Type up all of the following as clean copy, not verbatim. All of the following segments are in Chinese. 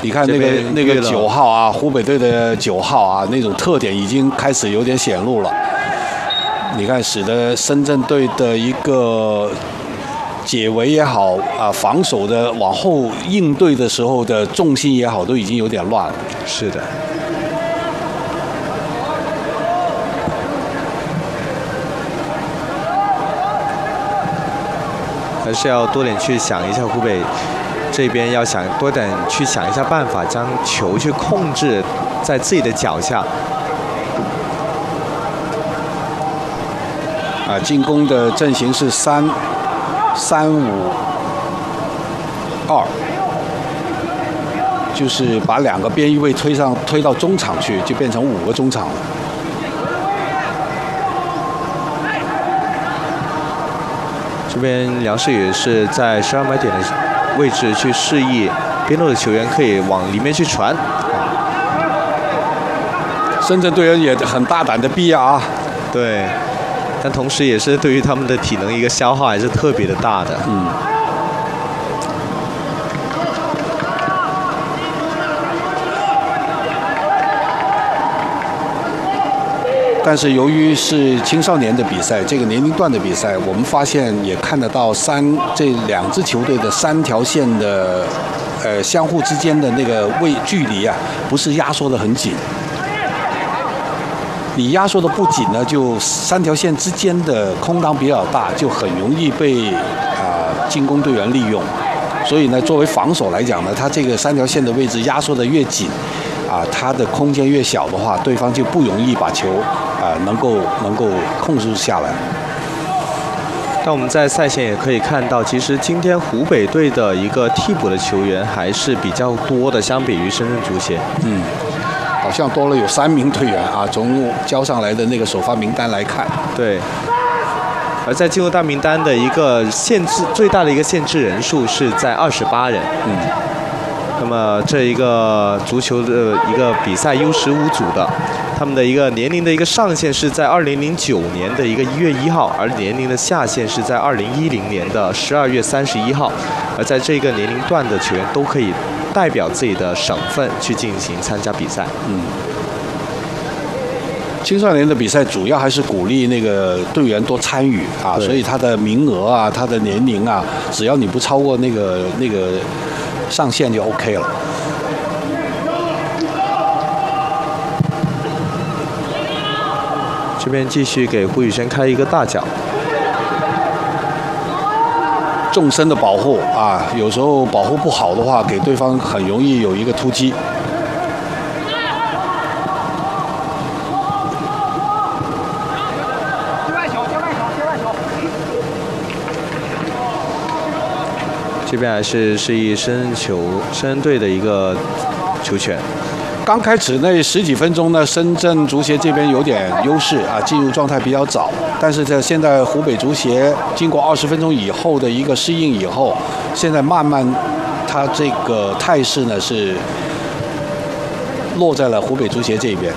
你看那个9号啊，湖北队的9号啊，那种特点已经开始有点显露了。你看，使得深圳队的一个解围也好啊，防守的往后应对的时候的重心也好，都已经有点乱了。 是的。还是要多点去想一下湖北这边，要想多点去想一下办法，将球去控制在自己的脚下。 进攻的阵型是3-5-2，就是把2个边翼位推到中场去，就变成5个中场了。 这边梁世宇是在12码点的位置去示意边路的球员可以往里面去传。 深圳队员也很大胆的逼啊， 对，但同时也是对于他们的体能一个消耗还是特别的大的。 但是由于是青少年的比赛，这个年龄段的比赛，我们发现也看得到这2支球队的3条线的相互之间的那个距离啊，不是压缩得很紧。你压缩的不紧呢，就3条线之间的空档比较大，就很容易被进攻队员利用。所以呢，作为防守来讲呢，它这个3条线的位置压缩得越紧，它的空间越小的话，对方就不容易把球能够控制下来。 但我们在赛前也可以看到，其实今天湖北队的一个替补的球员还是比较多的，相比于深圳足协。 好像多了有3名队员啊，从交上来的那个首发名单来看。 对。而在进入大名单的一个最大的一个限制人数是在28人。那么这一个足球的一个比赛 U15组的，他们的一个年龄的一个上限是在2009年的一个1月1号，而年龄的下限是在2010年的12月31号。而在这个年龄段的球员都可以代表自己的省份去进行参加比赛。 青少年的比赛主要还是鼓励那个队员多参与啊，所以他的名额啊，他的年龄啊，只要你不超过那个上限就 OK 了。 这边继续给胡宇轩开一个大脚。 纵深的保护啊，有时候保护不好的话，给对方很容易有一个突击。 这边还是示意深圳队的一个球权。 刚开始那10几分钟呢，深圳足协这边有点优势啊，进入状态比较早。但是在现在湖北足协经过20分钟以后的一个适应以后，现在慢慢它这个态势呢是落在了湖北足协这边。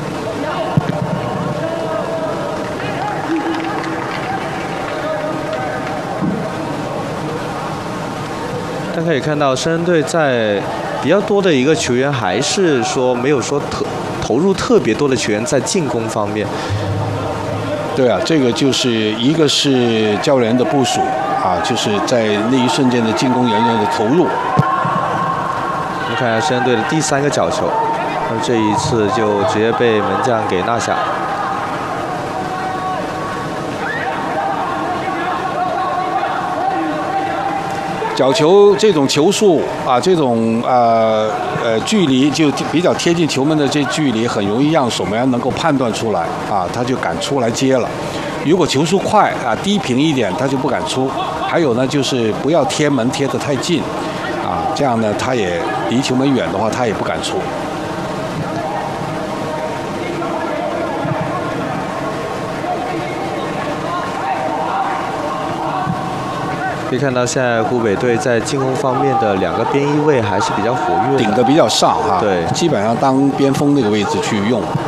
大家可以看到，深圳队在比较多的一个球员，还是说没有说投入特别多的球员在进攻方面。 对啊，这个就是一个是教练的部署啊，就是在那一瞬间的进攻人员的投入。 我们看一下深圳队的第3个角球，那么这一次就直接被门将给拿下。 角球这种球速啊，这种距离就比较贴近球门的这距离，很容易让守门员能够判断出来啊，他就敢出来接了。如果球速快啊，低平一点，他就不敢出。还有呢，就是不要贴门贴得太近啊，这样呢，他也离球门远的话，他也不敢出。 可以看到，现在湖北队在进攻方面的2个边翼位还是比较活跃的， 顶得比较上哈， 对， 基本上当边锋那个位置去用。